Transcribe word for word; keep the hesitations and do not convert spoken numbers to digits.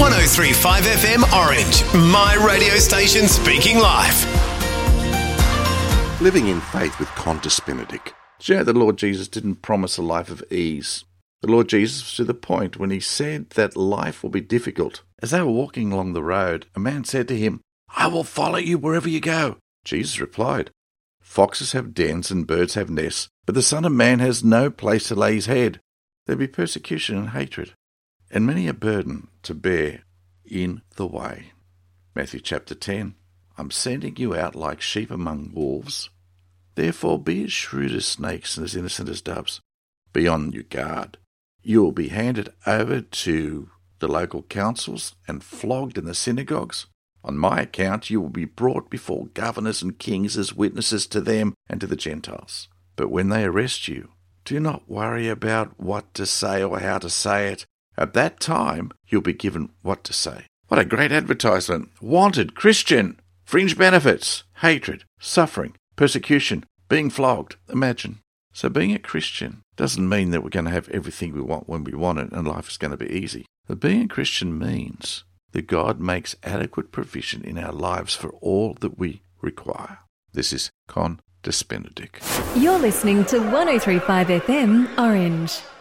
one oh three point five F M Orange, my radio station speaking life. Living in faith with Qantas Benedict. Do you know the Lord Jesus didn't promise a life of ease? The Lord Jesus was to the point when he said that life will be difficult. As they were walking along the road, a man said to him, "I will follow you wherever you go." Jesus replied, "Foxes have dens and birds have nests, but the Son of Man has no place to lay his head." There'll be persecution and hatred, and many a burden to bear in the way. Matthew chapter ten. I'm sending you out like sheep among wolves. Therefore be as shrewd as snakes and as innocent as doves. Be on your guard. You will be handed over to the local councils and flogged in the synagogues. On my account you will be brought before governors and kings as witnesses to them and to the Gentiles. But when they arrest you, do not worry about what to say or how to say it. At that time you'll be given what to say. What a great advertisement. Wanted, Christian, fringe benefits, hatred, suffering, persecution, being flogged. Imagine. So being a Christian doesn't mean that we're going to have everything we want when we want it and life is going to be easy. But being a Christian means that God makes adequate provision in our lives for all that we require. This is Qantas Benedict. You're listening to one oh three point five F M Orange.